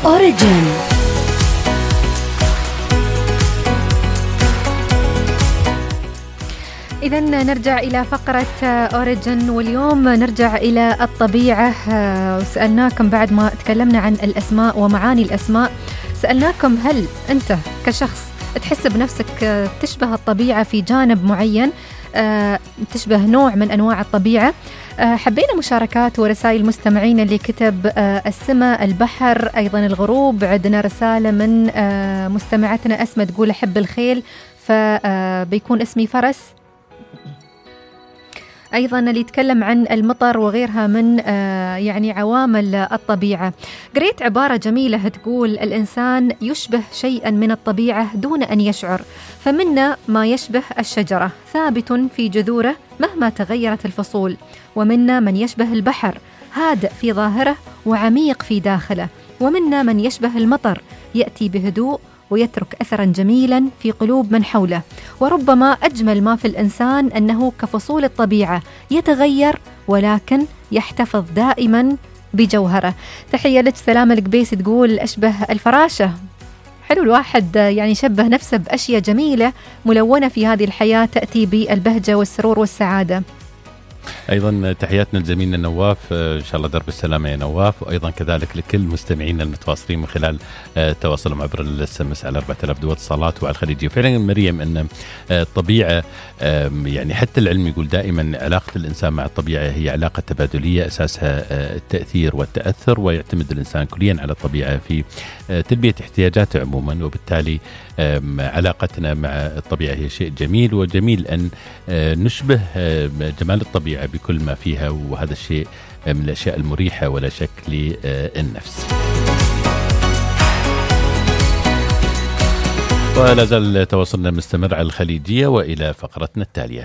أوريجين. إذا نرجع إلى فقرة أوريجين، واليوم نرجع إلى الطبيعة. وسألناكم بعد ما تكلمنا عن الأسماء ومعاني الأسماء، سألناكم هل أنت كشخص تحس بنفسك تشبه الطبيعة في جانب معين، تشبه نوع من أنواع الطبيعة؟ حبينا مشاركات ورسائل مستمعين اللي كتب السماء، البحر، أيضا الغروب. عندنا رسالة من مستمعتنا أسماء تقول أحب الخيل فبيكون اسمي فرس. أيضا اللي يتكلم عن المطر وغيرها من يعني عوامل الطبيعة. قريت عبارة جميلة تقول الإنسان يشبه شيئا من الطبيعة دون أن يشعر، فمنا ما يشبه الشجرة ثابت في جذوره مهما تغيرت الفصول، ومنا من يشبه البحر هادئ في ظاهره وعميق في داخله، ومنا من يشبه المطر يأتي بهدوء ويترك أثرا جميلا في قلوب من حوله. وربما أجمل ما في الإنسان أنه كفصول الطبيعة يتغير ولكن يحتفظ دائما بجوهره. تحية لك سلام القبيس تقول أشبه الفراشة. حلو الواحد يعني يشبه نفسه بأشياء جميلة ملونة في هذه الحياة تأتي بالبهجة والسرور والسعادة. أيضا تحياتنا لزميلنا نواف، إن شاء الله درب السلامة يا نواف، وأيضا كذلك لكل مستمعينا المتواصلين من خلال تواصلهم عبر الSMS على 4000 دول اتصالات وعلى الخليجية. فعلا مريم أن الطبيعة يعني حتى العلم يقول دائما علاقة الإنسان مع الطبيعة هي علاقة تبادلية أساسها التأثير والتأثر، ويعتمد الإنسان كليا على الطبيعة في تلبية احتياجاته عموما، وبالتالي علاقتنا مع الطبيعة هي شيء جميل، وجميل أن نشبه جمال الطبيعة بكل ما فيها، وهذا الشيء من الأشياء المريحة ولا شك للنفس. ولا زال تواصلنا مستمر على الخليجية، وإلى فقرتنا التالية.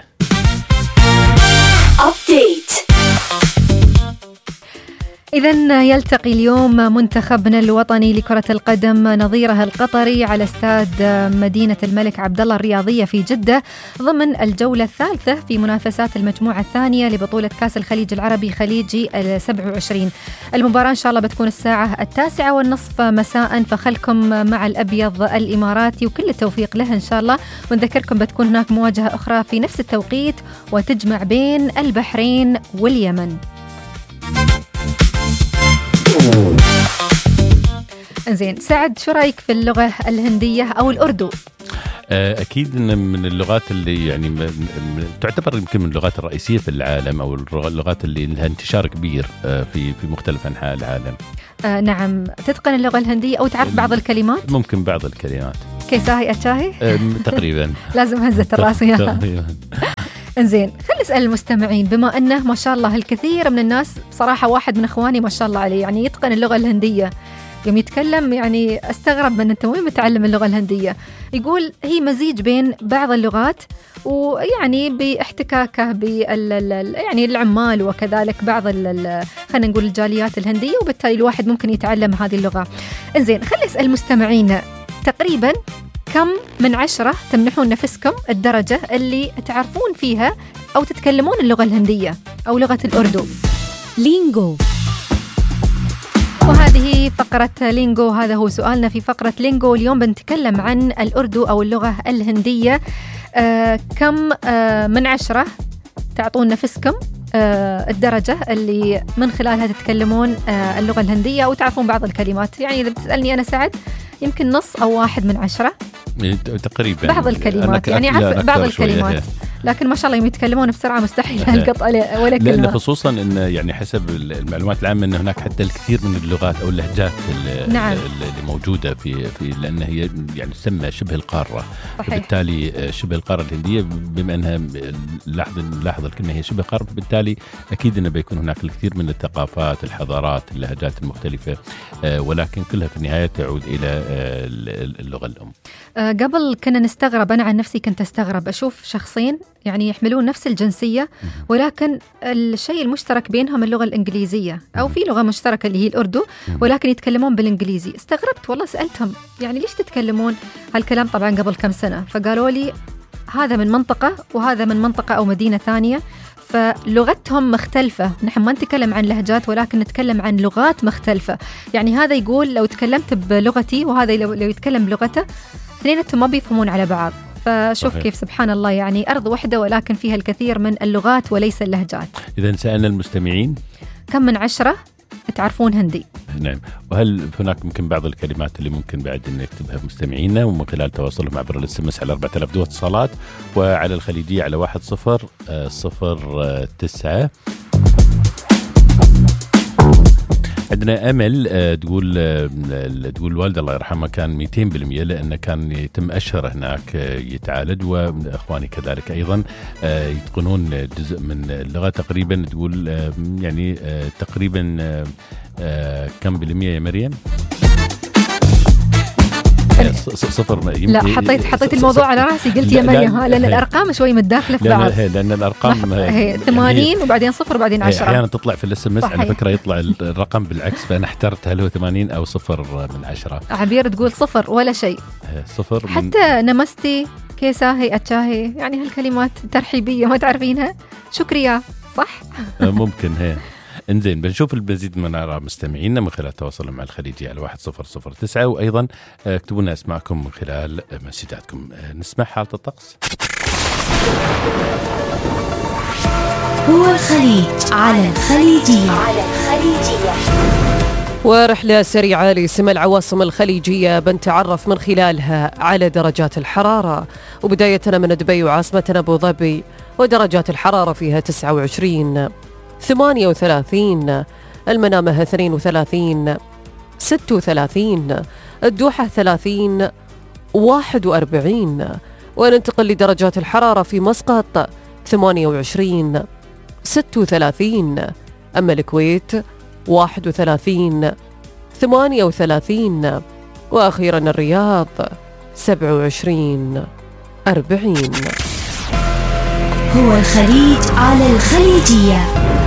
إذن يلتقي اليوم منتخبنا الوطني لكرة القدم نظيره القطري على استاد مدينة الملك عبدالله الرياضية في جدة ضمن الجولة الثالثة في منافسات المجموعة الثانية لبطولة كأس الخليج العربي خليجي 27. المباراة إن شاء الله بتكون الساعة 9:30 مساء، فخلكم مع الأبيض الإماراتي وكل التوفيق له إن شاء الله. ونذكركم بتكون هناك مواجهة أخرى في نفس التوقيت وتجمع بين البحرين واليمن. زين سعد، شو رأيك في اللغة الهندية أو الأردو؟ أكيد إن من اللغات اللي يعني تعتبر يمكن من اللغات الرئيسية في العالم، أو اللغات اللي لها انتشار كبير في مختلف أنحاء العالم. نعم. تتقن اللغة الهندية أو تعرف بعض الكلمات؟ ممكن بعض الكلمات. كيساهي أتشاهي؟ تقريبا. لازم هزة الراس وياها. انزين خلي اسال المستمعين، بما انه ما شاء الله الكثير من الناس، بصراحه واحد من اخواني ما شاء الله عليه يعني يتقن اللغه الهنديه، يوم يتكلم يعني استغرب من انت وين متعلم اللغه الهنديه. يقول هي مزيج بين بعض اللغات، ويعني باحتكاكه يعني العمال وكذلك بعض خلينا نقول الجاليات الهنديه، وبالتالي الواحد ممكن يتعلم هذه اللغه. انزين خلي اسال المستمعين تقريبا كم من 10 تمنحون نفسكم الدرجة اللي تعرفون فيها أو تتكلمون اللغة الهندية أو لغة الأردو؟ لينجو. وهذه فقرة لينجو، هذا هو سؤالنا في فقرة لينجو. اليوم بنتكلم عن الأردو أو اللغة الهندية. كم من 10 تعطون نفسكم الدرجة اللي من خلالها تتكلمون اللغة الهندية أو تعرفون بعض الكلمات؟ يعني إذا بتسألني أنا سعد يمكن نص أو 1 من 10 تقريبا بعض الكلمات، يعني عارف بعض الكلمات، لكن ما شاء الله يتكلمون بسرعة مستحيل ألقط ولا كلمة. لأن خصوصا إن يعني حسب المعلومات العامة إن هناك حتى الكثير من اللغات أو اللهجات نعم. اللي موجودة في لأن هي يعني تسمى شبه القارة. وبالتالي شبه القارة الهندية بما أنها لاحظ الكلمة هي شبه قارة، بالتالي أكيد إنه بيكون هناك الكثير من الثقافات، الحضارات، اللهجات المختلفة، ولكن كلها في النهاية تعود إلى اللغة الأم. قبل كنا نستغرب، أنا عن نفسي كنت أستغرب أشوف شخصين يعني يحملون نفس الجنسية ولكن الشيء المشترك بينهم اللغة الإنجليزية، أو في لغة مشتركة اللي هي الأردو ولكن يتكلمون بالإنجليزي. استغربت والله، سألتهم يعني ليش تتكلمون هالكلام طبعا قبل كم سنة، فقالوا لي هذا من منطقة وهذا من منطقة أو مدينة ثانية، فلغتهم مختلفة. نحن ما نتكلم عن لهجات ولكن نتكلم عن لغات مختلفة. يعني هذا يقول لو تكلمت بلغتي وهذا لو يتكلم بلغته، اثنيناتهم ما بيفهمون على بعض. فشوف صحيح. كيف سبحان الله، يعني أرض واحدة ولكن فيها الكثير من اللغات وليس اللهجات. إذا سألنا المستمعين كم من 10 تعرفون هندي؟ نعم. وهل هناك ممكن بعض الكلمات اللي ممكن بعد أن نكتبها مستمعينا ومن خلال تواصلهم عبر الاس على 4000 دو اتصالات، وعلى الخليجية على 1009. عندنا أمل تقول الوالدة الله يرحمها كان 200%، لأنه كان يتم أشهر هناك يتعالج، وأخواني كذلك أيضا يتقنون جزء من اللغة تقريبا. تقول يعني تقريبا كم بالمية يا مريم؟ صفر. لا حطيت الموضوع على راسي، قلت يا مريم لأن الأرقام شوي متداخلة في بعض. لأن الأرقام 80 وبعدين 0 وبعدين 10. أحيانا تطلع في الاس ام اس على فكرة يطلع الرقم بالعكس، فأنا احترت هل هو 80 أو 0 من 10. عبير تقول 0 ولا شيء. 0 حتى نمستي كيساهي أتشاهي، يعني هالكلمات ترحيبية ما تعرفينها. شكريا صح؟ ممكن هي. انزين بنشوف المزيد من آراء مستمعينا من خلال تواصلهم مع الخليجي على 1009، وأيضا اكتبوا لنا اسماءكم من خلال مسجاتكم. نسمع حالة الطقس. هو الخليج على الخليجية. ورحلة سريعة لسمى العواصم الخليجية بنتعرف من خلالها على درجات الحرارة، وبداية من دبي وعاصمتنا أبو ظبي، ودرجات الحرارة فيها 29 38، المنامة 32 36، الدوحة 30 41. وننتقل لدرجات الحرارة في مسقط 28 36، أما الكويت 31 38، وأخيرا الرياض 27 40. هو الخليج على الخليجية.